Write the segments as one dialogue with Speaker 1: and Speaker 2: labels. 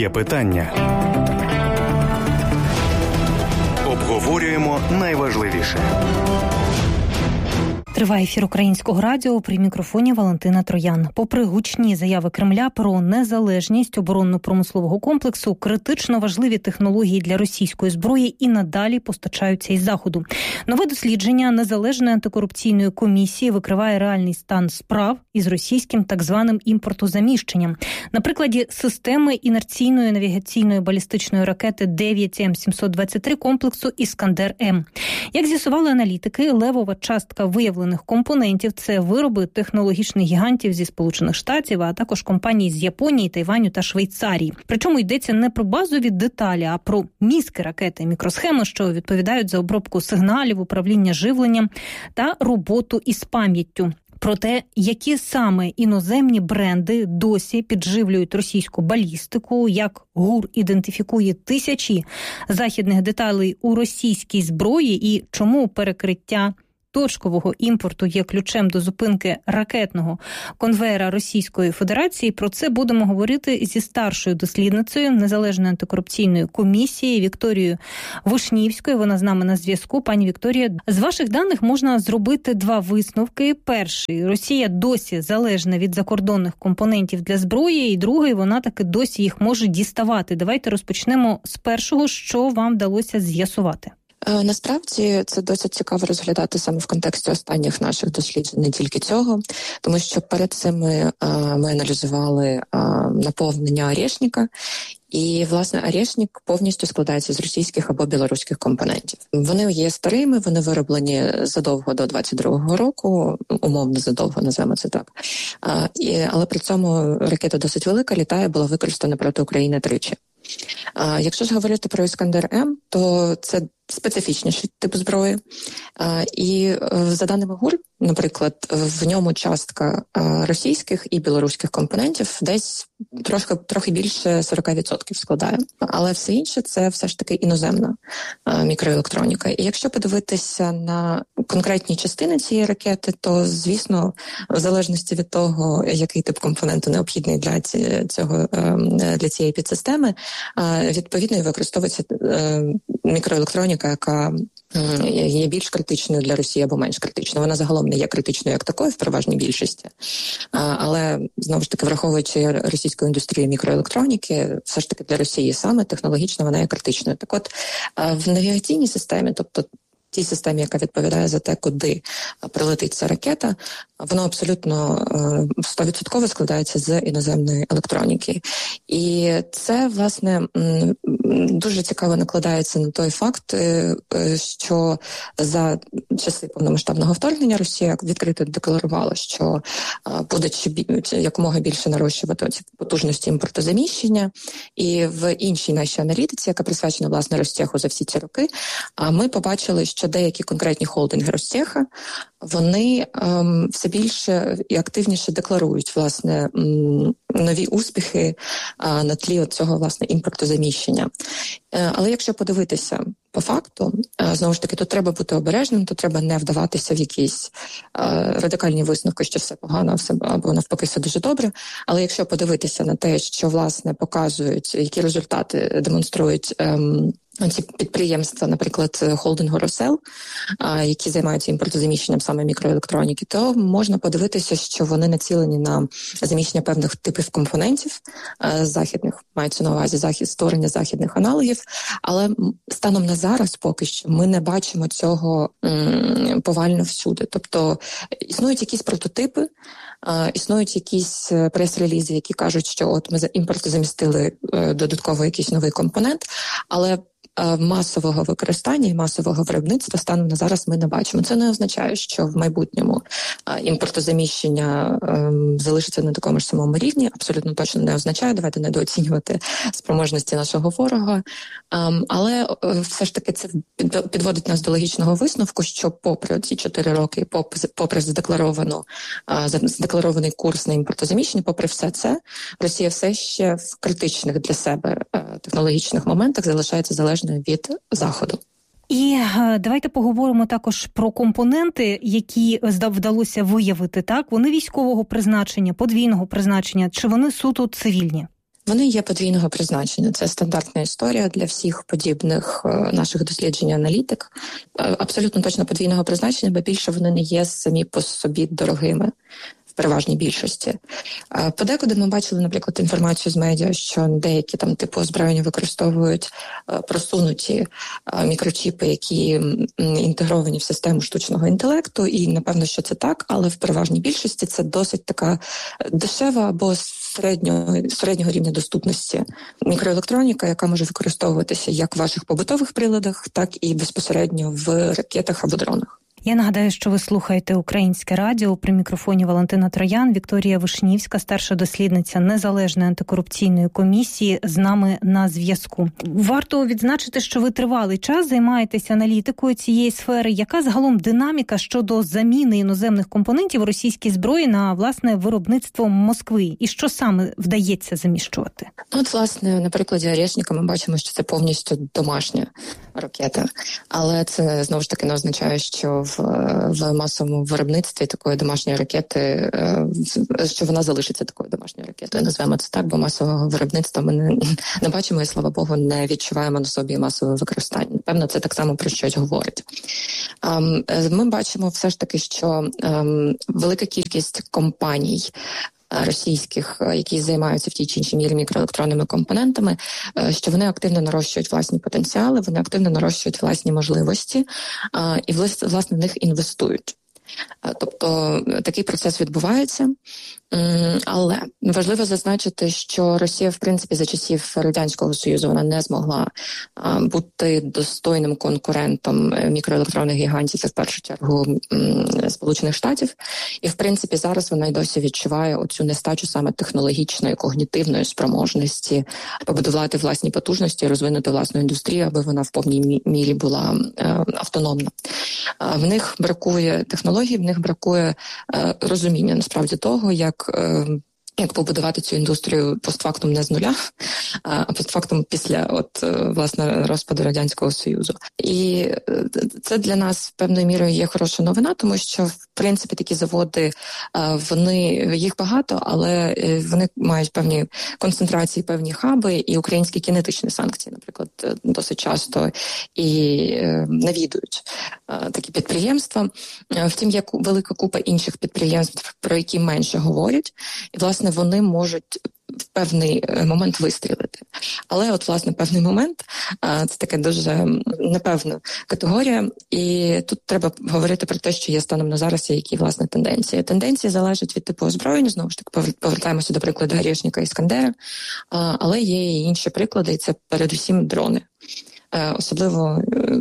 Speaker 1: Є питання. Обговорюємо найважливіше.
Speaker 2: Триває ефір Українського радіо, при мікрофоні Валентина Троян. Попри гучні заяви Кремля про незалежність оборонно-промислового комплексу, критично важливі технології для російської зброї і надалі постачаються із Заходу. Нове дослідження Незалежної антикорупційної комісії викриває реальний стан справ із російським так званим імпортозаміщенням. На прикладі системи інерційної навігаційної балістичної ракети 9М723 комплексу «Іскандер-М». Як з'ясували аналітики, левова частка виявлених компонентів – це вироби технологічних гігантів зі Сполучених Штатів, а також компаній з Японії, Тайваню та Швейцарії. Причому йдеться не про базові деталі, а про мізки ракети, мікросхеми, що відповідають за обробку сигналів, управління живленням та роботу із пам'яттю. Про те, які саме іноземні бренди досі підживлюють російську балістику, як ГУР ідентифікує тисячі західних деталей у російській зброї і чому перекриття точкового імпорту є ключем до зупинки ракетного конвеєра Російської Федерації. Про це будемо говорити зі старшою дослідницею Незалежної антикорупційної комісії Вікторією Вишнівською. Вона з нами на зв'язку. Пані Вікторія, з ваших даних можна зробити два висновки. Перший – Росія досі залежна від закордонних компонентів для зброї, і другий – вона таки досі їх може діставати. Давайте розпочнемо з першого, що вам вдалося з'ясувати.
Speaker 3: Насправді це досить цікаво розглядати саме в контексті останніх наших досліджень, не тільки цього, тому що перед цим ми аналізували наповнення Орешника, і, власне, Орешник повністю складається з російських або білоруських компонентів. Вони є старими, вони вироблені задовго до 22-го року, умовно задовго, називаємо це так. Але при цьому ракета досить велика, літає, була використана проти України тричі. Якщо ж говорити про «Іскандер-М», то це специфічніший тип зброї. І за даними ГУР, наприклад, в ньому частка російських і білоруських компонентів десь трохи більше 40% складає. Але все інше – це все ж таки іноземна мікроелектроніка. І якщо подивитися на конкретні частини цієї ракети, то, звісно, в залежності від того, який тип компоненту необхідний для цієї підсистеми, відповідно і використовується мікроелектроніка, яка є більш критичною для Росії або менш критичною. Вона загалом не є критичною як такою в переважній більшості. Але, знову ж таки, враховуючи російську індустрію мікроелектроніки, все ж таки для Росії саме технологічно вона є критичною. Так от, в навігаційній системі, тобто тій системі, яка відповідає за те, куди прилетить ця ракета, воно абсолютно 100% складається з іноземної електроніки. І це, власне, дуже цікаво накладається на той факт, що за часи повномасштабного вторгнення Росія відкрито декларувала, що буде якомога більше нарощувати ці потужності імпортозаміщення. І в іншій нашій аналітиці, яка присвячена, власне, Ростеху за всі ці роки, ми побачили, що деякі конкретні холдинги Ростеха, вони все більше і активніше декларують, власне, нові успіхи на тлі цього, власне, імпортозаміщення. Але якщо подивитися по факту, знову ж таки, тут треба бути обережним, тут треба не вдаватися в якісь радикальні висновки, що все погано, або навпаки все дуже добре. Але якщо подивитися на те, що, власне, показують, які результати демонструють ці підприємства, наприклад, холдингу «Росел», які займаються імпортозаміщенням саме мікроелектроніки, то можна подивитися, що вони націлені на заміщення певних типів компонентів західних, мається на увазі створення західних аналогів, але станом на зараз поки що ми не бачимо цього повально всюди. Тобто існують якісь прототипи, існують якісь прес-релізи, які кажуть, що от ми імпортозамістили додатково якийсь новий компонент, але масового використання і масового виробництва станом на зараз ми не бачимо. Це не означає, що в майбутньому імпортозаміщення залишиться на такому ж самому рівні. Абсолютно точно не означає. Давайте недооцінювати спроможності нашого ворога. Але все ж таки це підводить нас до логічного висновку, що попри ці 4 роки, попри задекларований курс на імпортозаміщення, попри все це, Росія все ще в критичних для себе технологічних моментах залишається залежною від Заходу.
Speaker 2: І давайте поговоримо також про компоненти, які вдалося виявити. Так, вони військового призначення, подвійного призначення, чи вони суто цивільні?
Speaker 3: Вони є подвійного призначення. Це стандартна історія для всіх подібних наших досліджень і аналітик. Абсолютно точно подвійного призначення, бо більше вони не є самі по собі дорогими. В переважній більшості. Подекуди ми бачили, наприклад, інформацію з медіа, що деякі там типу озброєння використовують просунуті мікрочіпи, які інтегровані в систему штучного інтелекту, і напевно, що це так, але в переважній більшості це досить така дешева або середнього рівня доступності мікроелектроніка, яка може використовуватися як в ваших побутових приладах, так і безпосередньо в ракетах або дронах.
Speaker 2: Я нагадаю, що ви слухаєте Українське радіо. При мікрофоні Валентина Троян, Вікторія Вишнівська, старша дослідниця Незалежної антикорупційної комісії, з нами на зв'язку. Варто відзначити, що ви тривалий час займаєтеся аналітикою цієї сфери. Яка загалом динаміка щодо заміни іноземних компонентів у російській зброї на, власне, виробництво Москви? І що саме вдається заміщувати?
Speaker 3: От, власне, на прикладі Орешника ми бачимо, що це повністю домашня ракета. Але це, знову ж таки, не означає, що в масовому виробництві такої домашньої ракети, що вона залишиться такою домашньою ракетою. Назвемо це так, бо масового виробництва ми не бачимо і, слава Богу, не відчуваємо на собі масове використання. Певно, це так само про щось говорить. Ми бачимо все ж таки, що велика кількість компаній російських, які займаються в тій чи іншій мірі мікроелектронними компонентами, що вони активно нарощують власні потенціали, вони активно нарощують власні можливості і, власне, в них інвестують. Тобто такий процес відбувається, але важливо зазначити, що Росія, в принципі, за часів Радянського Союзу вона не змогла бути достойним конкурентом мікроелектронних гігантів, це в першу чергу Сполучених Штатів. І, в принципі, зараз вона й досі відчуває оцю нестачу саме технологічної, когнітивної спроможності побудувати власні потужності, розвинути власну індустрію, аби вона в повній мірі була автономна. В них бракує технологій, в них бракує розуміння, насправді, того, як побудувати цю індустрію постфактум не з нуля, а постфактум після власне розпаду Радянського Союзу. І це для нас певною мірою є хороша новина, тому що в принципі такі заводи, їх багато, але вони мають певні концентрації, певні хаби, і українські кінетичні санкції, наприклад, досить часто і навідують такі підприємства. Втім, є велика купа інших підприємств, про які менше говорять, і власне вони можуть в певний момент вистрілити. Але власне, певний момент – це така дуже непевна категорія, і тут треба говорити про те, що є станом на зараз, які, власне, тенденції. Тенденції залежать від типу озброєння, знову ж таки, повертаємося до прикладу Орешника і Іскандера, але є і інші приклади, і це передусім дрони. Особливо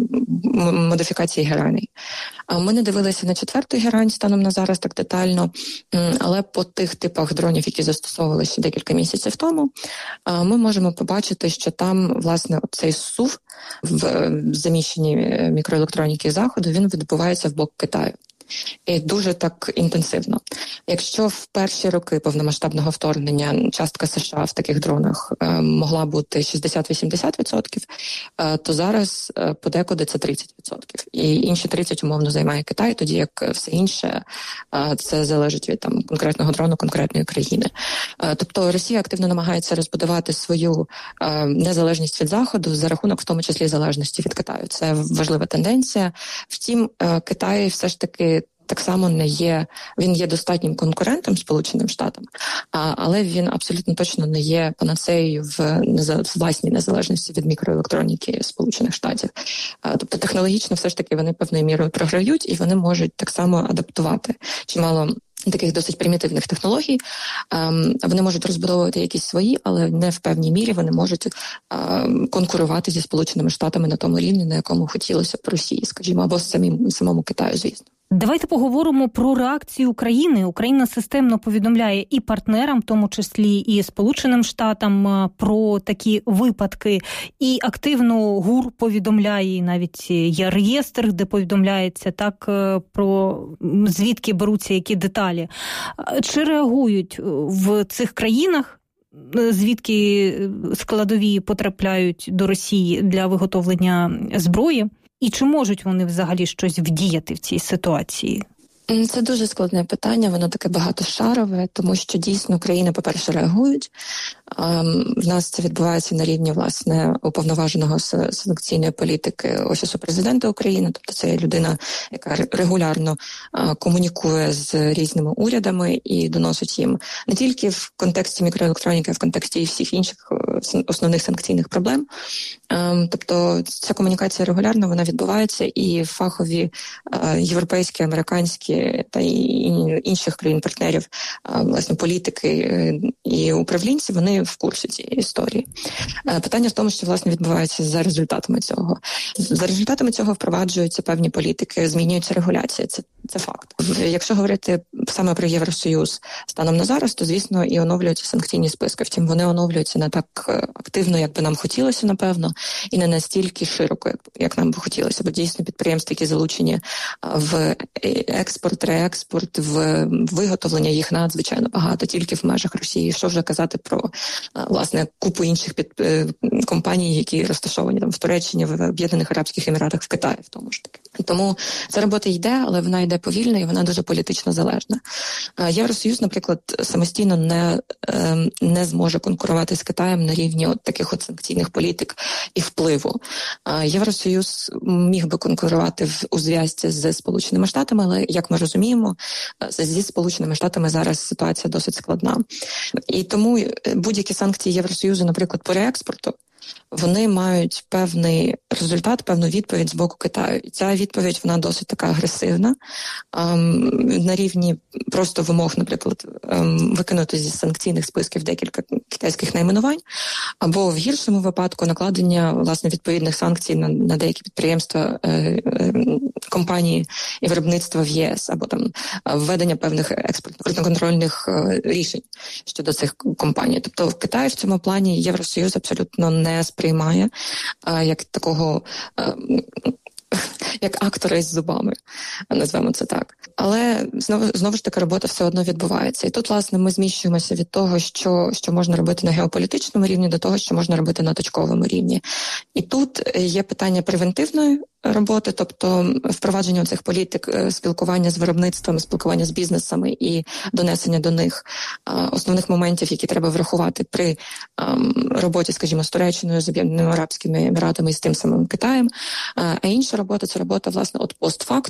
Speaker 3: модифікації гераней. Ми не дивилися на 4-й герань станом на зараз так детально, але по тих типах дронів, які застосовувалися декілька місяців тому, ми можемо побачити, що там, власне, цей СУВ в заміщенні мікроелектроніки Заходу, він відбувається в бок Китаю. І дуже так інтенсивно. Якщо в перші роки повномасштабного вторгнення частка США в таких дронах могла бути 60-80%, то зараз подекуди це 30%. І інші 30% умовно займає Китай, тоді як все інше це залежить від конкретного дрону, конкретної країни. Тобто Росія активно намагається розбудувати свою незалежність від Заходу за рахунок, в тому числі, залежності від Китаю. Це важлива тенденція. Втім, Китай все ж таки так само він є достатнім конкурентом Сполученим Штатам, але він абсолютно точно не є панацеєю в власній незалежності від мікроелектроніки Сполучених Штатів. Тобто технологічно все ж таки вони певною мірою програють, і вони можуть так само адаптувати чимало таких досить примітивних технологій. Вони можуть розбудовувати якісь свої, але не в певній мірі вони можуть конкурувати зі Сполученими Штатами на тому рівні, на якому хотілося б Росії, скажімо, або самому Китаю, звісно.
Speaker 2: Давайте поговоримо про реакцію України. Україна системно повідомляє і партнерам, в тому числі і Сполученим Штатам, про такі випадки. І активно ГУР повідомляє, і навіть є реєстр, де повідомляється так про звідки беруться які деталі. Чи реагують в цих країнах, звідки складові потрапляють до Росії для виготовлення зброї? І чи можуть вони взагалі щось вдіяти в цій ситуації?
Speaker 3: Це дуже складне питання, воно таке багатошарове, тому що дійсно країни, по-перше, реагують. В нас це відбувається на рівні, власне, уповноваженого санкційної політики Офісу президента України, тобто це людина, яка регулярно комунікує з різними урядами і доносить їм не тільки в контексті мікроелектроніки, а в контексті і всіх інших основних санкційних проблем. Тобто ця комунікація регулярно, вона відбувається, і фахові європейські, американські та і інших країн-партнерів, власне, політики і управлінці, вони в курсі цієї історії. Питання в тому, що, власне, відбувається за результатами цього. За результатами цього впроваджуються певні політики, змінюється регуляція. Це факт. Якщо говорити саме про Євросоюз станом на зараз, то, звісно, і оновлюються санкційні списки. Втім, вони оновлюються не так активно, як би нам хотілося, напевно, і не настільки широко, як нам би хотілося. Бо дійсно підприємства, які залучені в експорт, реекспорт, в виготовлення, їх надзвичайно багато, тільки в межах Росії. Що вже казати про, власне, купу інших компаній, які розташовані там в Туреччині, в Об'єднаних Арабських Еміратах, в Китаї, в тому ж таки. Тому ця робота йде, але вона йде повільно і вона дуже політично залежна. Євросоюз, наприклад, самостійно не зможе конкурувати з Китаєм на рівні от таких от санкційних політик і впливу. Євросоюз міг би конкурувати у зв'язці з Сполученими Штатами, але, як ми розуміємо, зі Сполученими Штатами зараз ситуація досить складна. І тому будь-які санкції Євросоюзу, наприклад, по реекспорту, вони мають певний результат, певну відповідь з боку Китаю. І ця відповідь, вона досить така агресивна. На рівні просто вимог, наприклад, викинути зі санкційних списків декілька китайських найменувань, або в гіршому випадку накладення, власне, відповідних санкцій на деякі підприємства, компанії і виробництва в ЄС, або там введення певних експортно-контрольних рішень щодо цих компаній. Тобто в Китаї в цьому плані Євросоюз абсолютно не сприймає як такого, як актора із зубами, назвемо це так. Але знову ж таки робота все одно відбувається. І тут, власне, ми зміщуємося від того, що можна робити на геополітичному рівні, до того, що можна робити на точковому рівні. І тут є питання превентивної роботи, тобто впровадження цих політик, спілкування з виробництвами, спілкування з бізнесами і донесення до них основних моментів, які треба врахувати при роботі, скажімо, з Туреччиною, з Об'єднаними Арабськими Еміратами і з тим самим Китаєм. А інша робота – це робота, власне, от постфактум,